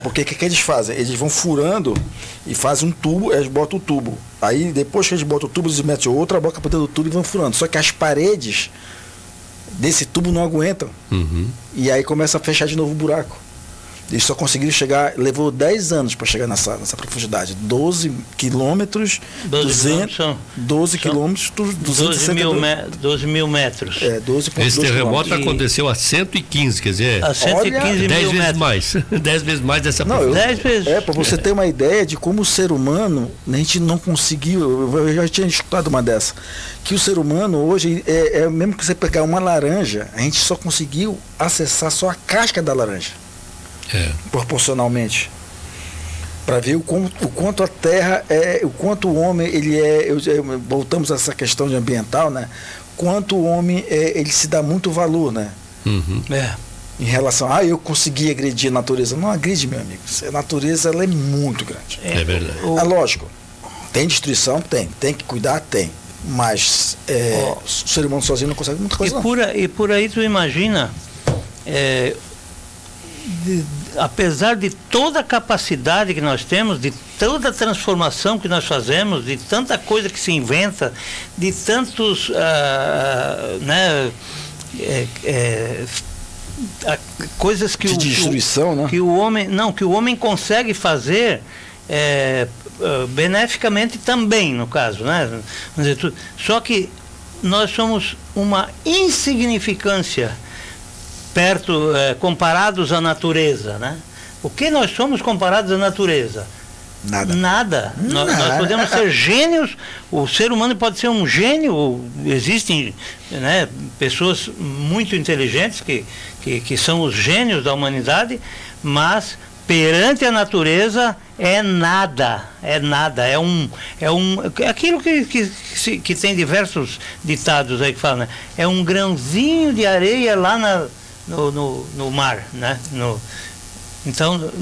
Porque o que eles fazem? Eles vão furando e fazem um tubo, eles botam o tubo. Aí depois que eles botam o tubo, eles metem outra boca para dentro do tubo e vão furando. Só que as paredes desse tubo não aguentam. E aí começa a fechar de novo o buraco. Eles só conseguiram chegar, levou 10 anos para chegar nessa profundidade. 12 quilômetros, 12 quilômetros, 12 mil metros. 12,2 Esse terremoto aconteceu a 115, quer dizer, a 115 10 mil vezes metros. mais. 10 vezes mais dessa profundidade. 10 vezes. Para você ter uma ideia de como o ser humano, a gente não conseguiu, eu já tinha escutado uma dessa, que o ser humano hoje, mesmo que você pegar uma laranja, a gente só conseguiu acessar só a casca da laranja. Proporcionalmente, para ver o quanto a terra o quanto o homem ele voltamos a essa questão de ambiental, né? Quanto o homem ele se dá muito valor, né? Em relação eu consegui agredir a natureza. Não agride, meu amigo. A natureza ela é muito grande. É verdade. Lógico, tem destruição, tem que cuidar, tem. Mas o ser humano sozinho não consegue muita coisa. E por aí tu imagina, apesar de toda a capacidade que nós temos, de toda a transformação que nós fazemos, de tanta coisa que se inventa, de tantos coisas que destruição, né? que o homem consegue fazer beneficamente também, no caso, né? Vamos dizer, só que nós somos uma insignificância comparados à natureza, né? O que nós somos comparados à natureza? Nada. Nós podemos ser gênios, o ser humano pode ser um gênio, existem, né, pessoas muito inteligentes que são os gênios da humanidade, mas perante a natureza é nada, aquilo que tem diversos ditados aí que falam, né? É um grãozinho de areia lá no mar, né? Então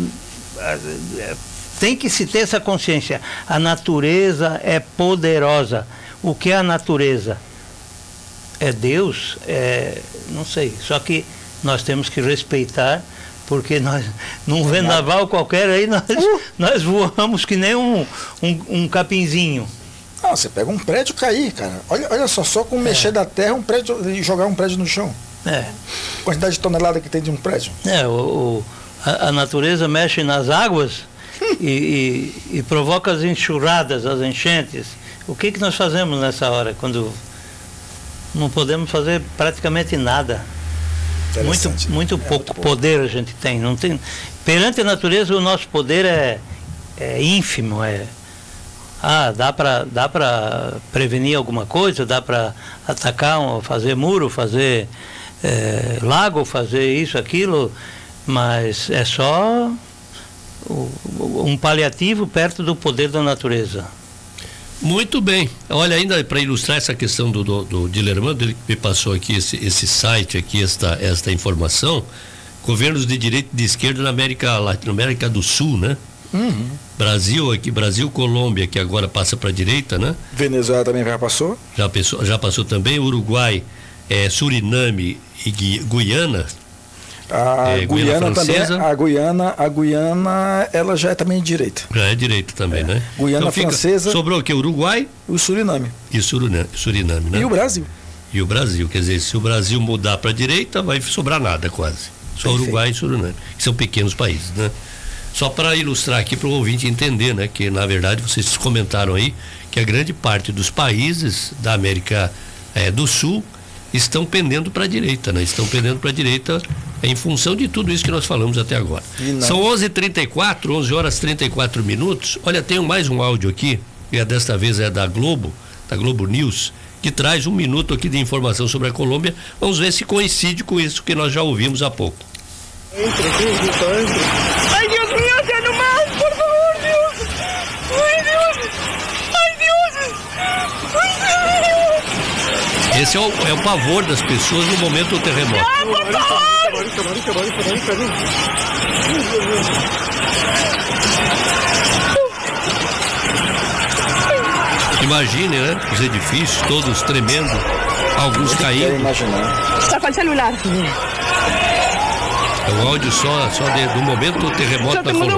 tem que se ter essa consciência. A natureza é poderosa. O que é a natureza? É Deus? Não sei. Só que nós temos que respeitar, porque num vendaval qualquer aí nós voamos que nem um capinzinho. Não, você pega um prédio cair, cara. Olha só com mexer da terra e jogar um prédio no chão. Quantidade de tonelada que tem de um prédio. A natureza mexe nas águas e provoca as enxurradas, as enchentes. O que nós fazemos nessa hora, quando não podemos fazer praticamente nada? Muito pouco poder a gente tem. Não tem. Perante a natureza, o nosso poder é ínfimo. Dá para prevenir alguma coisa, dá para atacar, fazer muro, fazer lago, fazer isso, aquilo, mas é só um paliativo perto do poder da natureza. Muito bem. Olha, ainda para ilustrar essa questão do Dilermando, ele me passou aqui esse site aqui, esta informação. Governos de direita e de esquerda na América do Sul, né? Brasil, Colômbia, que agora passa para a direita, né? Venezuela também já passou? Já passou também. Uruguai, Suriname e Guiana. Guiana também, a Guiana, ela já é também de direita. Já é direita também, né? Guiana francesa. Sobrou o quê? Uruguai? O Suriname. E Suriname, né? E o Brasil. E o Brasil, quer dizer, se o Brasil mudar para a direita, vai sobrar nada quase. Só Uruguai e Suriname, que são pequenos países, né? Só para ilustrar aqui para o ouvinte entender, né? Que na verdade vocês comentaram aí que a grande parte dos países da América do Sul estão pendendo para a direita, né? Estão pendendo para a direita em função de tudo isso que nós falamos até agora. São 11h34, 11h34. Olha, tenho mais um áudio aqui, e desta vez é da Globo News, que traz 1 minuto aqui de informação sobre a Colômbia. Vamos ver se coincide com isso que nós já ouvimos há pouco. Entre. Ai, Deus mío, ya no más, por favor, Dios. Ai, Deus. Esse é o pavor das pessoas no momento do terremoto. Por favor. Imagine, né? Os edifícios todos tremendo, alguns caindo. Sacó el celular. É um áudio só do momento do terremoto na Colômbia.